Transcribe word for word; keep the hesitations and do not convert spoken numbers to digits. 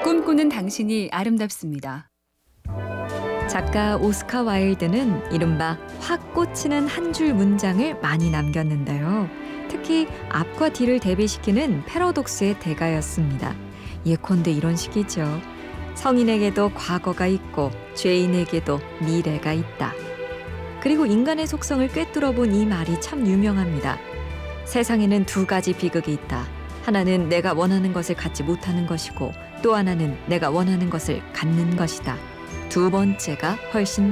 꿈꾸는 당신이 아름답습니다. 작가 오스카 와일드는 이른바 확 꽂히는 한 줄 문장을 많이 남겼는데요. 특히 앞과 뒤를 대비시키는 패러독스의 대가였습니다. 예컨대 이런 식이죠. 성인에게도 과거가 있고 죄인에게도 미래가 있다. 그리고 인간의 속성을 꿰뚫어 본 이 말이 참 유명합니다. 세상에는 두 가지 비극이 있다. 하나는 내가 원하는 것을 갖지 못하는 것이고 또 하나는 내가 원하는 것을 갖는 것이다. 두 번째가 훨씬